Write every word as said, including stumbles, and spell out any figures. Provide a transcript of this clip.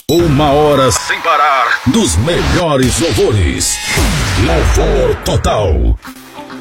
Uma hora sem parar dos melhores louvores. Louvor total.